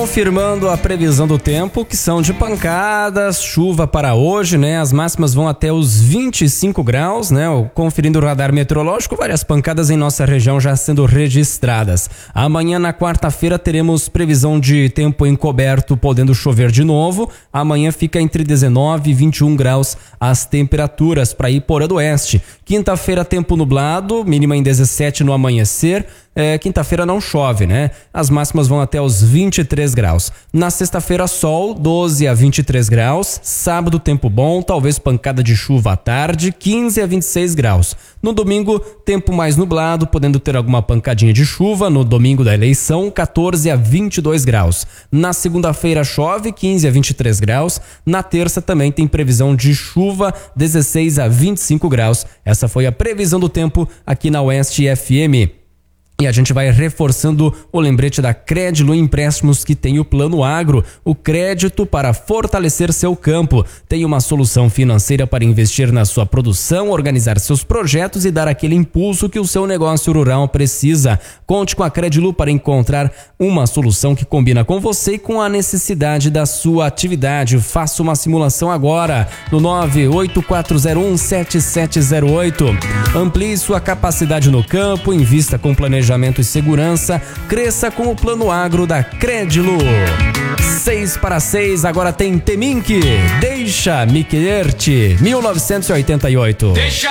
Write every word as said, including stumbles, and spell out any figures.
Confirmando a previsão do tempo, que são de pancadas, chuva para hoje, né? As máximas vão até os vinte e cinco graus, né? Conferindo o radar meteorológico, várias pancadas em nossa região já sendo registradas. Amanhã, na quarta-feira, teremos previsão de tempo encoberto, podendo chover de novo. Amanhã fica entre dezenove e vinte e um graus as temperaturas para Iporã do Oeste. Quinta-feira, tempo nublado, mínima em dezessete no amanhecer. É, quinta-feira não chove, né? As máximas vão até os vinte e três graus. Na sexta-feira, sol, doze a vinte e três graus. Sábado, tempo bom, talvez pancada de chuva à tarde, quinze a vinte e seis graus. No domingo, tempo mais nublado, podendo ter alguma pancadinha de chuva. No domingo da eleição, quatorze a vinte e dois graus. Na segunda-feira, chove, quinze a vinte e três graus. Na terça, também tem previsão de chuva, dezesseis a vinte e cinco graus. Essa foi a previsão do tempo aqui na Oeste F M. E a gente vai reforçando o lembrete da Crédilo Empréstimos, que tem o Plano Agro, o crédito para fortalecer seu campo. Tem uma solução financeira para investir na sua produção, organizar seus projetos e dar aquele impulso que o seu negócio rural precisa. Conte com a Crédilo para encontrar uma solução que combina com você e com a necessidade da sua atividade. Faça uma simulação agora no nove oito quatro zero um sete sete zero oito. Amplie sua capacidade no campo, invista com planejamento Planejamento e segurança, cresça com o Plano Agro da Crédilo. Seis para seis, agora tem Temink, Deixa-me Querer-te, mil novecentos e oitenta e oito. Deixa